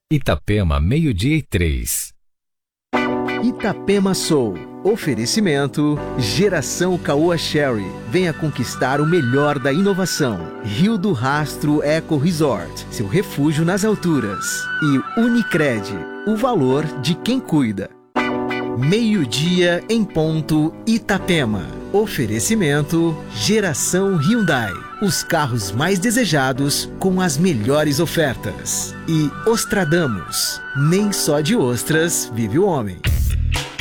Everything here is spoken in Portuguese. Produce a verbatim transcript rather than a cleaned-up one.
Itapema, meio-dia e três. Itapema Soul. Oferecimento Geração Caoa Sherry. Venha conquistar o melhor da inovação. Rio do Rastro Eco Resort. Seu refúgio nas alturas. E Unicred. O valor de quem cuida. Meio-dia em ponto, Itapema. Oferecimento Geração Hyundai. Os carros mais desejados com as melhores ofertas. E Ostradamus. Nem só de ostras vive o homem.